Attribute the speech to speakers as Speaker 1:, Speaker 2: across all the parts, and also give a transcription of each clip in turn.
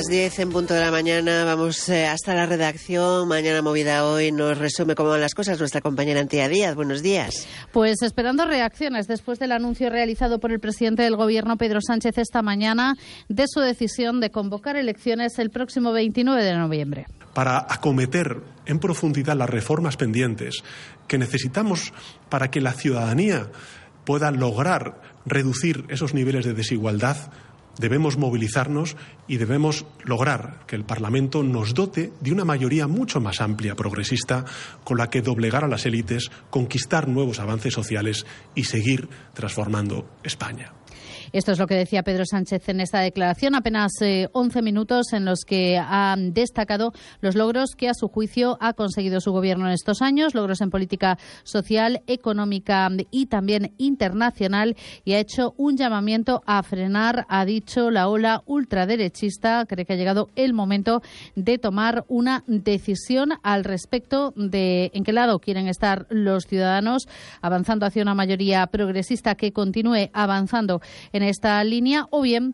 Speaker 1: 10 en punto de la mañana, vamos hasta la redacción. Mañana movida hoy nos resume cómo van las cosas nuestra compañera Antía Díaz. Buenos días.
Speaker 2: Pues esperando reacciones después del anuncio realizado por el presidente del Gobierno, Pedro Sánchez, esta mañana de su decisión de convocar elecciones el próximo 29 de noviembre.
Speaker 3: Para acometer en profundidad las reformas pendientes que necesitamos para que la ciudadanía pueda lograr reducir esos niveles de desigualdad, debemos movilizarnos y debemos lograr que el Parlamento nos dote de una mayoría mucho más amplia, progresista, con la que doblegar a las élites, conquistar nuevos avances sociales y seguir transformando España.
Speaker 2: Esto es lo que decía Pedro Sánchez en esta declaración, apenas 11 minutos en los que ha destacado los logros que a su juicio ha conseguido su gobierno en estos años, logros en política social, económica y también internacional, y ha hecho un llamamiento a frenar, ha dicho, la ola ultraderechista. Cree que ha llegado el momento de tomar una decisión al respecto de en qué lado quieren estar los ciudadanos, avanzando hacia una mayoría progresista que continúe avanzando en esta línea, o bien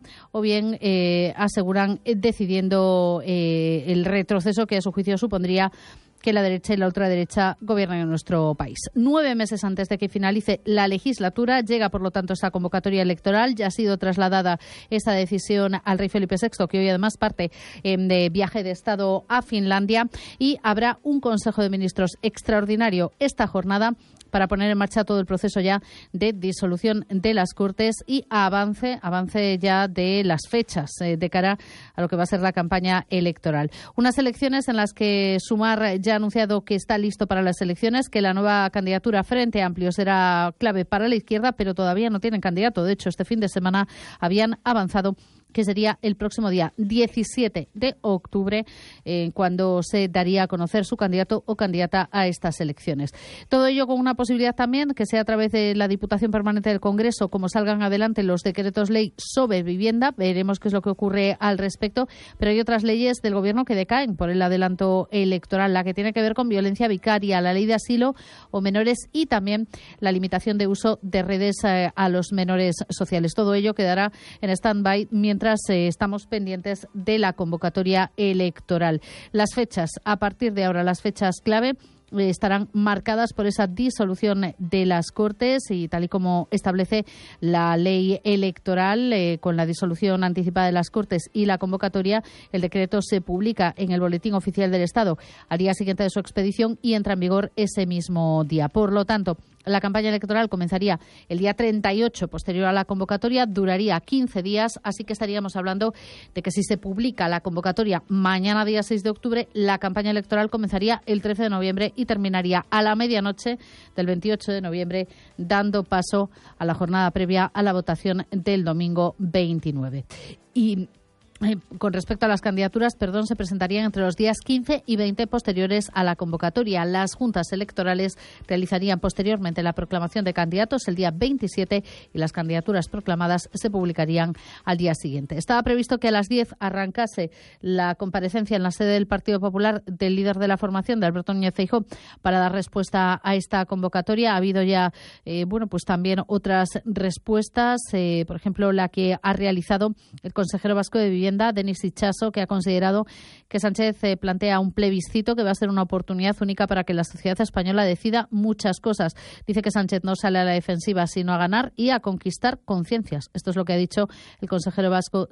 Speaker 2: aseguran decidiendo el retroceso que a su juicio supondría que la derecha y la ultraderecha gobiernen en nuestro país. 9 meses antes de que finalice la legislatura, llega por lo tanto esta convocatoria electoral. Ya ha sido trasladada esta decisión al rey Felipe VI, que hoy además parte de viaje de Estado a Finlandia, y habrá un Consejo de Ministros extraordinario esta jornada para poner en marcha todo el proceso ya de disolución de las Cortes y avance ya de las fechas de cara a lo que va a ser la campaña electoral. Unas elecciones en las que Sumar ya ha anunciado que está listo para las elecciones, que la nueva candidatura Frente Amplio será clave para la izquierda, pero todavía no tienen candidato. De hecho, este fin de semana habían avanzado que sería el próximo día 17 de octubre cuando se daría a conocer su candidato o candidata a estas elecciones. Todo ello con una posibilidad también que sea a través de la Diputación Permanente del Congreso, como salgan adelante los decretos ley sobre vivienda. Veremos qué es lo que ocurre al respecto, pero hay otras leyes del Gobierno que decaen por el adelanto electoral, la que tiene que ver con violencia vicaria, la ley de asilo o menores y también la limitación de uso de redes a los menores sociales. Todo ello quedará en stand-by mientras estamos pendientes de la convocatoria electoral. Las fechas, a partir de ahora, las fechas clave estarán marcadas por esa disolución de las Cortes y tal y como establece la ley electoral, con la disolución anticipada de las Cortes y la convocatoria, el decreto se publica en el Boletín Oficial del Estado al día siguiente de su expedición y entra en vigor ese mismo día. Por lo tanto, la campaña electoral comenzaría el día 38, posterior a la convocatoria, duraría 15 días, así que estaríamos hablando de que si se publica la convocatoria mañana, día 6 de octubre, la campaña electoral comenzaría el 13 de noviembre y terminaría a la medianoche del 28 de noviembre, dando paso a la jornada previa a la votación del domingo 29. Y con respecto a las candidaturas, se presentarían entre los días 15 y 20 posteriores a la convocatoria. Las juntas electorales realizarían posteriormente la proclamación de candidatos el día 27 y las candidaturas proclamadas se publicarían al día siguiente. Estaba previsto que a las 10 arrancase la comparecencia en la sede del Partido Popular del líder de la formación, de Alberto Núñez Feijóo, para dar respuesta a esta convocatoria. Ha habido ya, pues también otras respuestas, por ejemplo, la que ha realizado el consejero vasco de Vivienda, Denis Itxaso, que ha considerado que Sánchez plantea un plebiscito que va a ser una oportunidad única para que la sociedad española decida muchas cosas. Dice que Sánchez no sale a la defensiva sino a ganar y a conquistar conciencias. Esto es lo que ha dicho el consejero vasco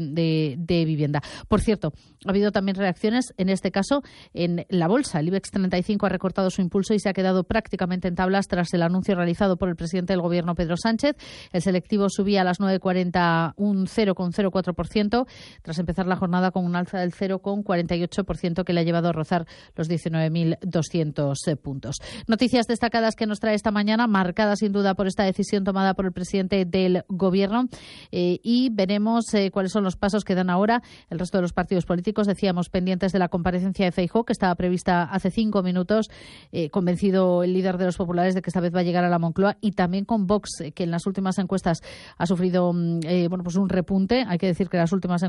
Speaker 2: de Vivienda. Por cierto, ha habido también reacciones, en este caso, en la bolsa. El IBEX 35 ha recortado su impulso y se ha quedado prácticamente en tablas tras el anuncio realizado por el presidente del Gobierno, Pedro Sánchez. El selectivo subía a las 9.40 un 0,04%. Tras empezar la jornada con un alza del 0,48% que le ha llevado a rozar los 19.200 puntos. Noticias destacadas que nos trae esta mañana, marcadas sin duda por esta decisión tomada por el presidente del Gobierno, y veremos cuáles son los pasos que dan ahora el resto de los partidos políticos. Decíamos, pendientes de la comparecencia de Feijóo, que estaba prevista hace 5 minutos, convencido el líder de los populares de que esta vez va a llegar a la Moncloa, y también con Vox, que en las últimas encuestas ha sufrido pues un repunte. Hay que decir que las últimas encuestas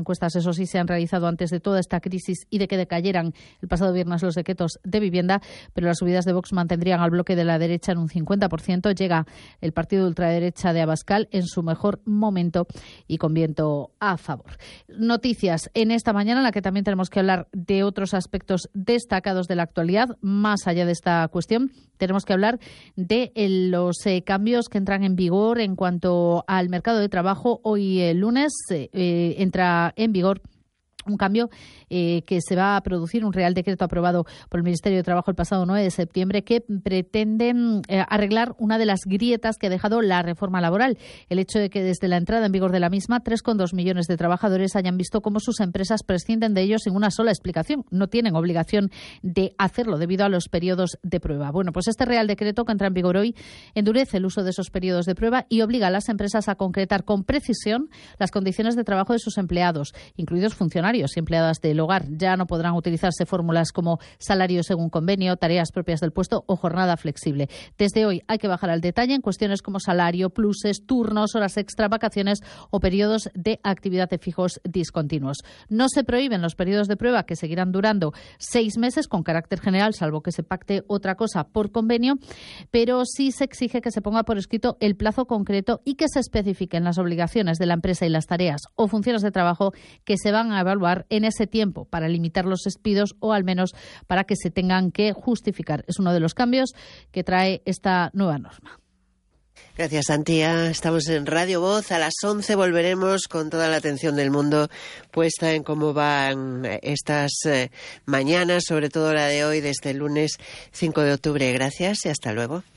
Speaker 2: encuestas, eso sí, se han realizado antes de toda esta crisis y de que decayeran el pasado viernes los decretos de vivienda, pero las subidas de Vox mantendrían al bloque de la derecha en un 50%. Llega el partido de ultraderecha de Abascal en su mejor momento y con viento a favor. Noticias en esta mañana en la que también tenemos que hablar de otros aspectos destacados de la actualidad. Más allá de esta cuestión, tenemos que hablar de los cambios que entran en vigor en cuanto al mercado de trabajo. Hoy el lunes entra en vigor un cambio que se va a producir, un Real Decreto aprobado por el Ministerio de Trabajo el pasado 9 de septiembre que pretende arreglar una de las grietas que ha dejado la reforma laboral. El hecho de que desde la entrada en vigor de la misma 3,2 millones de trabajadores hayan visto cómo sus empresas prescinden de ellos sin una sola explicación. No tienen obligación de hacerlo debido a los periodos de prueba. Bueno, pues este Real Decreto que entra en vigor hoy endurece el uso de esos periodos de prueba y obliga a las empresas a concretar con precisión las condiciones de trabajo de sus empleados, incluidos funcionarios y empleadas del hogar. Ya no podrán utilizarse fórmulas como salario según convenio, tareas propias del puesto o jornada flexible. Desde hoy hay que bajar al detalle en cuestiones como salario, pluses, turnos, horas extra, vacaciones o periodos de actividad de fijos discontinuos. No se prohíben los periodos de prueba, que seguirán durando 6 meses con carácter general, salvo que se pacte otra cosa por convenio, pero sí se exige que se ponga por escrito el plazo concreto y que se especifiquen las obligaciones de la empresa y las tareas o funciones de trabajo que se van a evaluar en ese tiempo para limitar los despidos o al menos para que se tengan que justificar. Es uno de los cambios que trae esta nueva norma.
Speaker 1: Gracias, Antía. Estamos en Radio Voz. A las 11 volveremos con toda la atención del mundo puesta en cómo van estas mañanas, sobre todo la de hoy, desde el lunes 5 de octubre. Gracias y hasta luego.